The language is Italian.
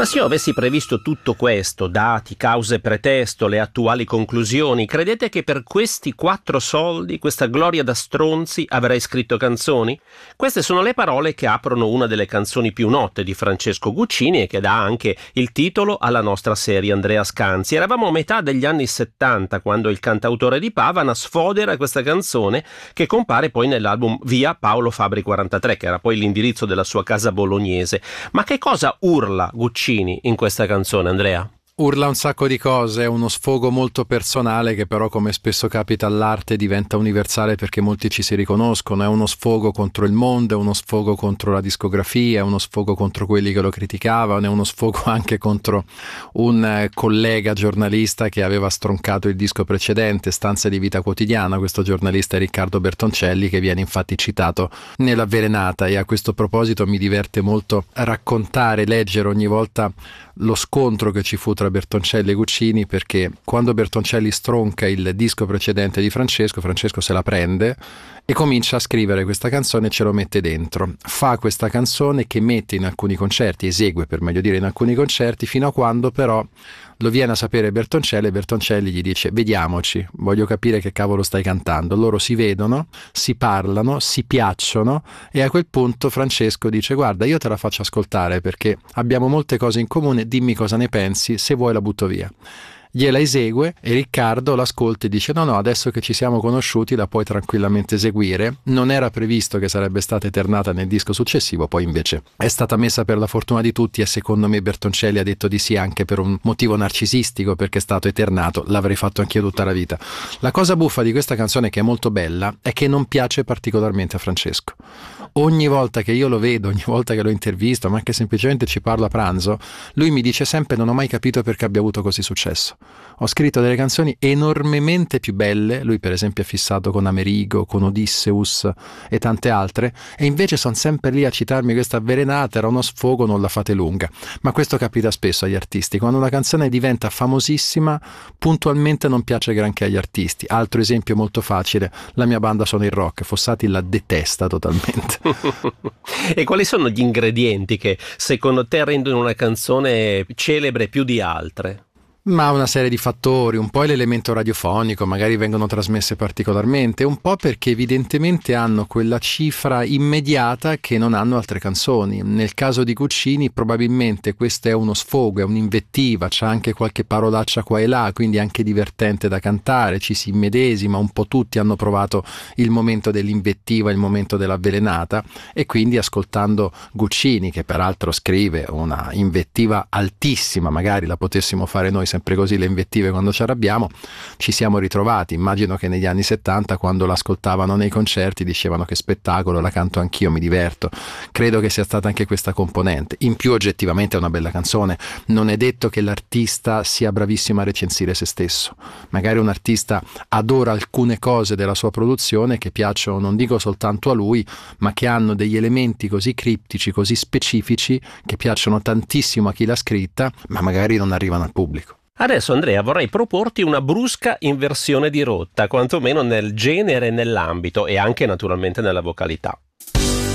Ma se io avessi previsto tutto questo, dati, cause, pretesto, le attuali conclusioni, credete che per questi 4 soldi, questa gloria da stronzi, avrei scritto canzoni? Queste sono le parole che aprono una delle canzoni più note di Francesco Guccini e che dà anche il titolo alla nostra serie Andrea Scanzi. Eravamo a metà degli anni 70 quando il cantautore di Pavana sfodera questa canzone che compare poi nell'album Via Paolo Fabri 43, che era poi l'indirizzo della sua casa bolognese. Ma che cosa urla Guccini in questa canzone, Andrea? Urla un sacco di cose, è uno sfogo molto personale che però, come spesso capita all'arte, diventa universale perché molti ci si riconoscono. È uno sfogo contro il mondo, è uno sfogo contro la discografia, è uno sfogo contro quelli che lo criticavano, è uno sfogo anche contro un collega giornalista che aveva stroncato il disco precedente, Stanze di vita quotidiana. Questo giornalista è Riccardo Bertoncelli, che viene infatti citato nell'Avvelenata, e a questo proposito mi diverte molto raccontare, leggere ogni volta lo scontro che ci fu tra Bertoncelli e Guccini, perché quando Bertoncelli stronca il disco precedente di Francesco se la prende e comincia a scrivere questa canzone e ce lo mette dentro. Fa questa canzone che mette in alcuni concerti, esegue per meglio dire in alcuni concerti, fino a quando però lo viene a sapere Bertoncelli e Bertoncelli gli dice: vediamoci, voglio capire che cavolo stai cantando. Loro si vedono, si parlano, si piacciono e a quel punto Francesco dice: guarda, io te la faccio ascoltare perché abbiamo molte cose in comune, dimmi cosa ne pensi, se vuoi la butto via. Gliela esegue e Riccardo l'ascolta e dice: no, adesso che ci siamo conosciuti la puoi tranquillamente eseguire. Non era previsto che sarebbe stata eternata nel disco successivo, poi invece è stata messa per la fortuna di tutti, e secondo me Bertoncelli ha detto di sì anche per un motivo narcisistico, perché è stato eternato. L'avrei fatto anch'io tutta la vita. La cosa buffa di questa canzone, che è molto bella, è che non piace particolarmente a Francesco. Ogni volta che io lo vedo, ogni volta che lo intervisto, ma anche semplicemente ci parlo a pranzo, lui mi dice sempre: non ho mai capito perché abbia avuto così successo. Ho scritto delle canzoni enormemente più belle, lui per esempio è fissato con Amerigo, con Odysseus e tante altre, e invece sono sempre lì a citarmi questa Avvelenata, era uno sfogo, non la fate lunga. Ma questo capita spesso agli artisti: quando una canzone diventa famosissima, puntualmente non piace granché agli artisti. Altro esempio molto facile: la mia banda Sono il Rock, Fossati la detesta totalmente. E quali sono gli ingredienti che secondo te rendono una canzone celebre più di altre? Ma una serie di fattori, un po' l'elemento radiofonico, magari vengono trasmesse particolarmente, un po' perché evidentemente hanno quella cifra immediata che non hanno altre canzoni. Nel caso di Guccini probabilmente questo è uno sfogo, è un'invettiva, c'è anche qualche parolaccia qua e là, quindi è anche divertente da cantare, ci si immedesima, un po' tutti hanno provato il momento dell'invettiva, il momento dell'Avvelenata, e quindi ascoltando Guccini, che peraltro scrive una invettiva altissima, magari la potessimo fare noi sempre così le invettive quando ci arrabbiamo, ci siamo ritrovati. Immagino che negli anni 70, quando l'ascoltavano nei concerti, dicevano: che spettacolo, la canto anch'io, mi diverto. Credo che sia stata anche questa componente. In più oggettivamente è una bella canzone, non è detto che l'artista sia bravissimo a recensire se stesso. Magari un artista adora alcune cose della sua produzione che piacciono, non dico soltanto a lui, ma che hanno degli elementi così criptici, così specifici, che piacciono tantissimo a chi l'ha scritta, ma magari non arrivano al pubblico. Adesso, Andrea, vorrei proporti una brusca inversione di rotta, quantomeno nel genere e nell'ambito, e anche naturalmente nella vocalità.